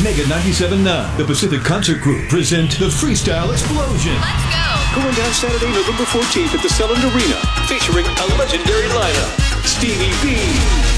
Mega 97.9, the Pacific Concert Group present the Freestyle Explosion. Let's go! Going down Saturday, November 14th at the Cellular Arena, featuring a legendary lineup. Stevie B,